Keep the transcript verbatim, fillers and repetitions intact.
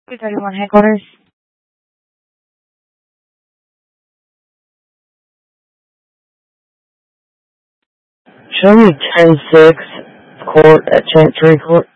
two thirty-one headquarters. Show me ten six court at Chancery Court.